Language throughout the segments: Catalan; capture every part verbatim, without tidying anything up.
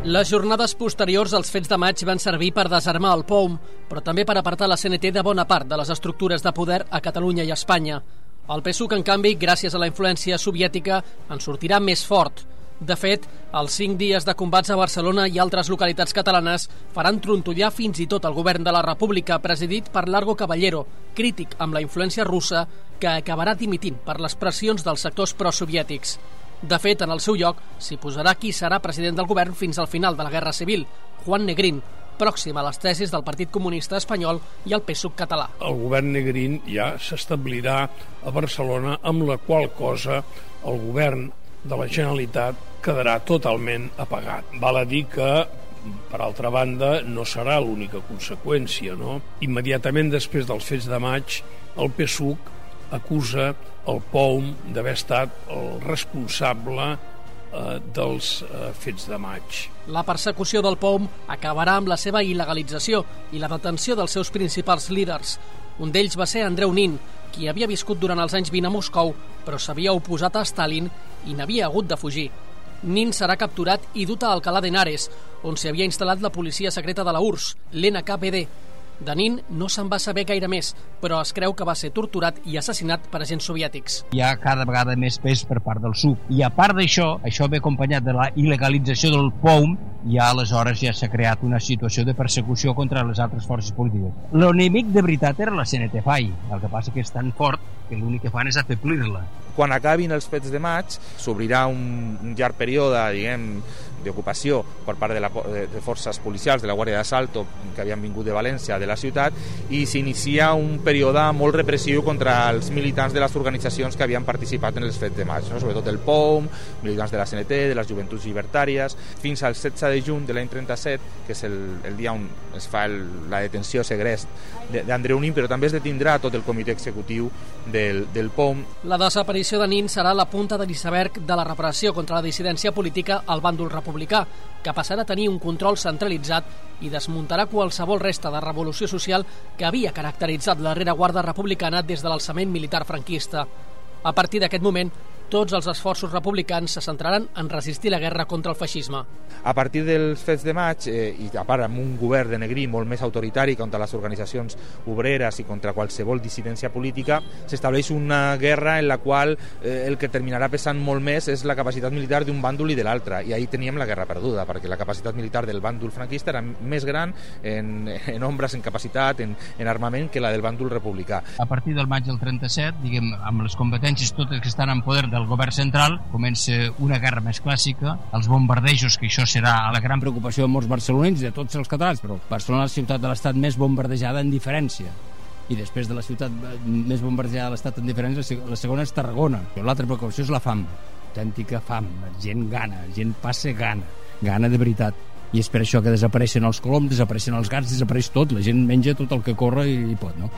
Les jornades posteriors als fets de maig van servir per desarmar el P O U M, però també per apartar la C N T de bona part de les estructures de poder a Catalunya i a Espanya. El P S U C, en canvi, gràcies a la influència soviètica, en sortirà més fort. De fet, els cinc dies de combats a Barcelona i altres localitats catalanes faran trontollar fins i tot el govern de la República, presidit per Largo Caballero, crític amb la influència russa, que acabarà dimitint per les pressions dels sectors prosoviètics. De fet, en el seu lloc s'hi posarà qui serà president del govern fins al final de la Guerra Civil, Juan Negrín, pròxim a les tesis del Partit Comunista Espanyol i el P S U C català. El govern Negrín ja s'establirà a Barcelona, amb la qual cosa el govern de la Generalitat quedarà totalment apagat. Val a dir que, per altra banda, no serà l'única conseqüència, no? Immediatament després dels fets de maig, el P S U C acusa el P O U M d'haver estat el responsable eh, dels eh, fets de maig. La persecució del P O U M acabarà amb la seva il·legalització i la detenció dels seus principals líders. Un d'ells va ser Andreu Nin, qui havia viscut durant els anys vint a Moscou, però s'havia oposat a Stalin i n'havia hagut de fugir. Nin serà capturat i dut a Alcalá de Henares, on s'hi havia instal·lat la policia secreta de la U R S S, l'N K V D. De Nin no se'n va saber gaire més, però es creu que va ser torturat i assassinat per agents soviètics. Hi ha cada vegada més pes per part del S U C. I a part d'això, això ve acompanyat de la il·legalització del P O U M, i aleshores ja s'ha creat una situació de persecució contra les altres forces polítiques. L'enemic de veritat era la C N T F A I, el que passa que és tan fort que l'únic que fan és afeblir-la. Quan acabin els fets de maig, s'obrirà un, un llarg període, diguem, d'ocupació per part de, la, de forces policials de la Guàrdia d'Assalto que havien vingut de València, de la ciutat, i s'inicia un període molt repressiu contra els militants de les organitzacions que havien participat en els fets de maig, no? Sobretot el P O U M, militants de la C N T, de les Joventuts Llibertàries, fins al setze de juny de l'any trenta-set, que és el, el dia on es fa el, la detenció segrest d'Andreu Nin, però també es detindrà tot el comitè executiu del, del P O U M. La desaparició de Nin serà la punta de l'iceberg de la repressió contra la dissidència política al bàndol republicà, que passarà a tenir un control centralitzat i desmuntarà qualsevol resta de revolució social que havia caracteritzat la rereguarda republicana des de l'alçament militar franquista. A partir d'aquest moment, tots els esforços republicans se centraran en resistir la guerra contra el feixisme. A partir dels fets de maig, eh, i a part amb un govern de Negrín molt més autoritari contra les organitzacions obreres i contra qualsevol dissidència política, s'estableix una guerra en la qual eh, el que terminarà pesant molt més és la capacitat militar d'un bàndol i de l'altre, i ahir teníem la guerra perduda, perquè la capacitat militar del bàndol franquista era més gran en, en ombres, en capacitat, en, en armament, que la del bàndol republicà. A partir del maig del trenta-set, diguem, amb les competències totes que estan en poder del govern central, comença una guerra més clàssica, els bombardejos, que això serà la gran preocupació de molts barcelonins, de tots els catalans, però Barcelona és la ciutat de l'estat més bombardejada en diferència. I després de la ciutat més bombardejada de l'estat en diferència, la segona és Tarragona. L'altra preocupació és la fam, autèntica fam, gent gana, gent passa gana, gana de veritat. I és per això que desapareixen els coloms, desapareixen els gats, desapareix tot, la gent menja tot el que corre i pot, no?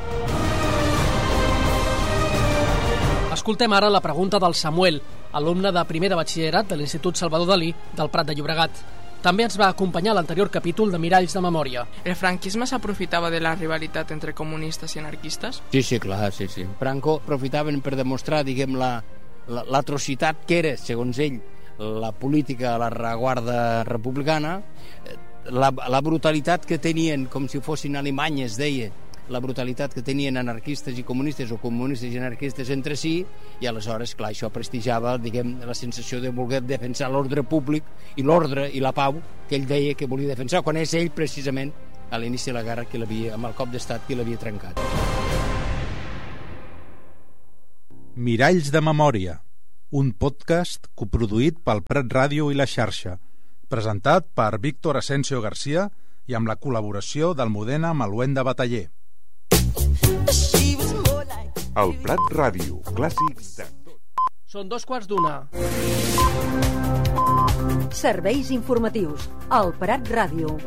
Escoltem ara la pregunta del Samuel, alumne de primer de batxillerat de l'Institut Salvador Dalí del Prat de Llobregat. També ens va acompanyar l'anterior capítol de Miralls de Memòria. El franquisme s'aprofitava de la rivalitat entre comunistes i anarquistes? Sí, sí, clar, sí, sí. Franco aprofitaven per demostrar, diguem, la, la, l'atrocitat que era, segons ell, la política de la rereguarda republicana, la, la brutalitat que tenien, com si fossin alemanyes, deia, la brutalitat que tenien anarquistes i comunistes o comunistes i anarquistes entre si, i aleshores, clar, això prestigiava, diguem, la sensació de voler defensar l'ordre públic i l'ordre i la pau que ell deia que volia defensar, quan és ell, precisament, a l'inici de la guerra, que l'havia, amb el cop d'estat, que l'havia trencat. Miralls de Memòria, un podcast coproduït pel Prat Ràdio i la Xarxa, presentat per Víctor Asensio García i amb la col·laboració d'Almudena Maluenda Bataller. El Prat Ràdio, clàssics de... Són dos quarts d'una. Serveis informatius. El Prat Ràdio.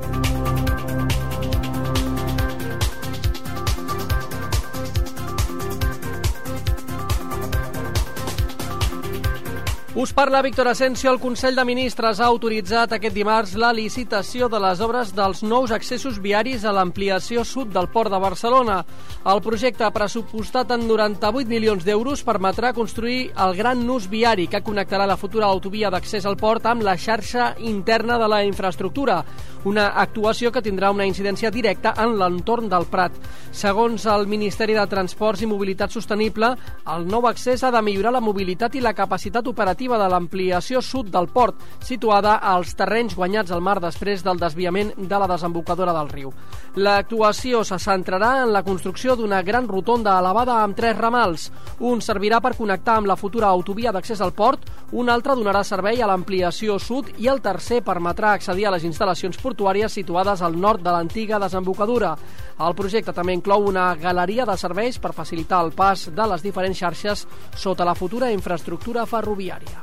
Us parla Víctor Asensio. El Consell de Ministres ha autoritzat aquest dimarts la licitació de les obres dels nous accessos viaris a l'ampliació sud del Port de Barcelona. El projecte, pressupostat en noranta-vuit milions d'euros, permetrà construir el gran nus viari que connectarà la futura autovia d'accés al port amb la xarxa interna de la infraestructura, una actuació que tindrà una incidència directa en l'entorn del Prat. Segons el Ministeri de Transports i Mobilitat Sostenible, el nou accés ha de millorar la mobilitat i la capacitat operativa de l'ampliació sud del port, situada als terrenys guanyats al mar després del desviament de la desembocadura del riu. L'actuació se centrarà en la construcció d'una gran rotonda elevada amb tres ramals. Un servirà per connectar amb la futura autovia d'accés al port, un altre donarà servei a l'ampliació sud i el tercer permetrà accedir a les instal·lacions portuàries situades al nord de l'antiga desembocadura. El projecte també inclou una galeria de serveis per facilitar el pas de les diferents xarxes sota la futura infraestructura ferroviària.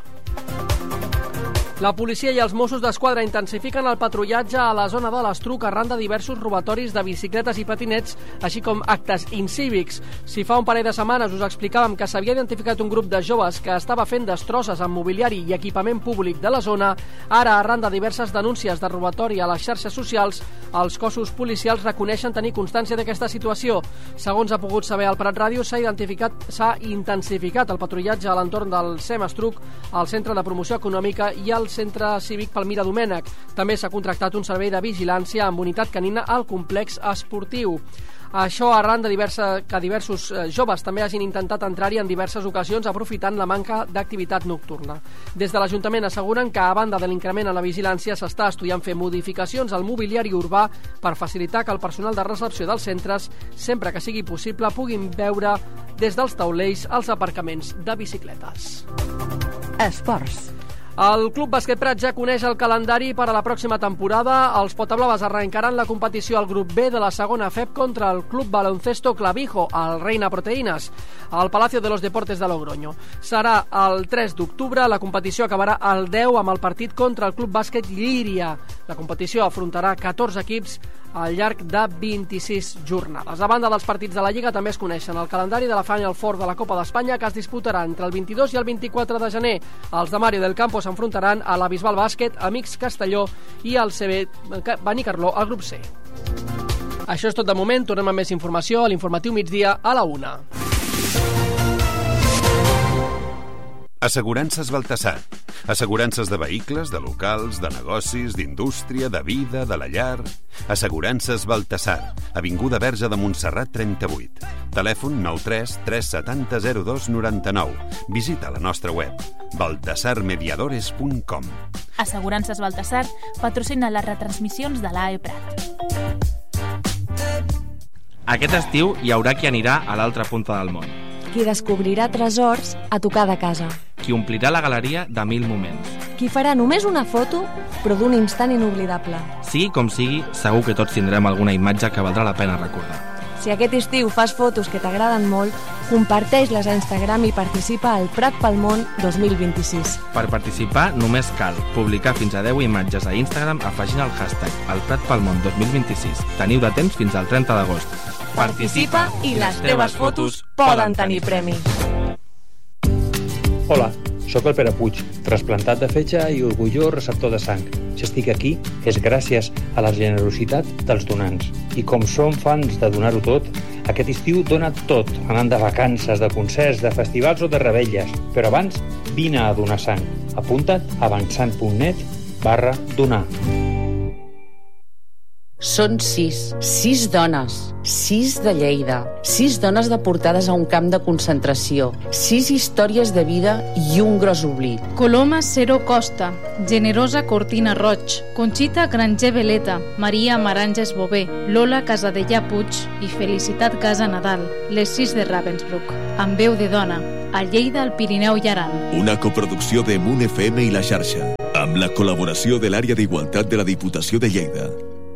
La policia i els Mossos d'Esquadra intensifiquen el patrullatge a la zona de l'Estruc arran de diversos robatoris de bicicletes i patinets, així com actes incívics. Si fa un parell de setmanes us explicàvem que s'havia identificat un grup de joves que estava fent destrosses amb mobiliari i equipament públic de la zona, ara, arran de diverses denúncies de robatori a les xarxes socials, els cossos policials reconeixen tenir constància d'aquesta situació. Segons ha pogut saber el Prat Ràdio, s'ha identificat, s'ha intensificat el patrullatge a l'entorn del C E M Estruc, al Centre de Promoció Econòmica i al Centre Cívic Palmira Domènech. També s'ha contractat un servei de vigilància amb unitat canina al complex esportiu. Això arran de diversa, que diversos eh, joves també hagin intentat entrar-hi en diverses ocasions aprofitant la manca d'activitat nocturna. Des de l'Ajuntament asseguren que, a banda de l'increment en la vigilància, s'està estudiant fer modificacions al mobiliari urbà per facilitar que el personal de recepció dels centres, sempre que sigui possible, puguin veure des dels taulells els aparcaments de bicicletes. Esports. El Club Bàsquet Prat ja coneix el calendari per a la pròxima temporada. Els potablaves arrencaran la competició al grup B de la segona F E P contra el Club Baloncesto Clavijo, al Reina Proteïnes, al Palacio de los Deportes de Logroño. Serà el tres d'octubre, la competició acabarà el deu amb el partit contra el Club Bàsquet Llíria. La competició afrontarà catorze equips al llarg de vint-i-sis jornades. A banda dels partits de la Lliga, també es coneixen el calendari de la Final Four de la Copa d'Espanya, que es disputarà entre el vint-i-dos i el vint-i-quatre de gener. Els de Mario del Campo s'enfrontaran a la Bisbal Bàsquet, Amics Castelló i el C B Benicarló al grup C. Això és tot de moment. Tornem amb més informació a l'informatiu migdia a la una. Assegurances Baltasar. Assegurances de vehicles, de locals, de negocis, d'indústria, de vida, de la llar. Assegurances Baltasar. Avinguda Verge de Montserrat trenta-vuit. Telèfon nou tres tres set zero zero dos nou nou. Visita la nostra web baltasar mediadores punt com. Assegurances Baltasar patrocina les retransmissions de l'A E Prat. Aquest estiu hi haurà qui anirà a l'altra punta del món. Qui descobrirà tresors a tocar de casa. Qui omplirà la galeria de mil moments. Qui farà només una foto, però d'un instant inoblidable. Sigui com sigui, segur que tots tindrem alguna imatge que valdrà la pena recordar. Si aquest estiu fas fotos que t'agraden molt, comparteix-les a Instagram i participa al Prat pel Món dos mil vint-i-sis. Per participar només cal publicar fins a deu imatges a Instagram afegint el hashtag el Prat pel Món dos mil vint-i-sis. Teniu de temps fins al trenta d'agost. Participa i les teves fotos poden tenir premi. Hola, sóc el Pere Puig, trasplantat de fetge i orgullós receptor de sang. Si estic aquí és gràcies a la generositat dels donants. I com som fans de donar-ho tot, aquest estiu dona tot, anant de vacances, de concerts, de festivals o de revetlles. Però abans, vine a donar sang. Apunta't a avançant.net barra donar. Són sis, sis dones, sis de Lleida, sis dones deportades a un camp de concentració, sis històries de vida i un gros oblit. Coloma Cero Costa, Generosa Cortina Roig, Conxita Granger Veleta, Maria Maranges Bové, Lola Casadellà Puig i Felicitat Casa Nadal, les sis de Ravensbrück, amb veu de dona, a Lleida, al Pirineu i Aran. Una coproducció de Moon F M i La Xarxa, amb la col·laboració de l'Àrea d'Igualtat de la Diputació de Lleida.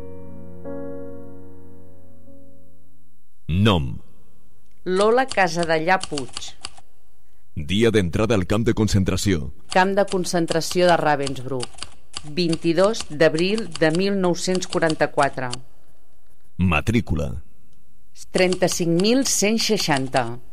Nom: Lola Casadellà Puig. Dia d'entrada al camp de concentració. Camp de concentració de Ravensbrück, vint-i-dos d'abril de mil nou-cents quaranta-quatre. Matrícula: trenta-cinc mil cent seixanta.